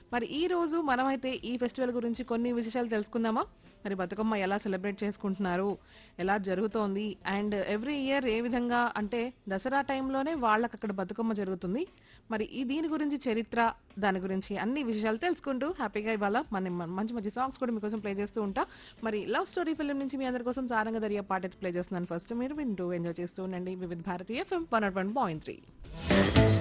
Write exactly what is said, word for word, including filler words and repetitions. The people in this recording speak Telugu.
మరి ఈ రోజు మనమైతే ఈ ఫెస్టివల్ గురించి కొన్ని విశేషాలు తెలుసుకుందామా? మరి బతుకమ్మ ఎలా సెలబ్రేట్ చేసుకుంటున్నారు? ఎలా జరుగుతోంది? అండ్ ఎవ్రీ ఇయర్ ఏ విధంగా అంటే దసరా టైంలోనే వాళ్ళకి అక్కడ బతుకమ్మ జరుగుతుంది. మరి ఈ దీని గురించి చరిత్ర, దాని గురించి అన్ని విషయాలు తెలుసుకుంటూ హ్యాపీగా ఇవాళ మన మంచి మంచి సాంగ్స్ కూడా మీకోసం ప్లే చేస్తూ ఉంటా. మరి లవ్ స్టోరీ ఫిల్మ్ నుంచి మీ అందరి కోసం సారంగ దర్యా పాట అయితే ప్లే చేస్తున్నాను. ఫస్ట్ మీరు వింటూ ఎంజాయ్ చేస్తూ ఉండండి వివిధ భారతీయ FM one not one point three.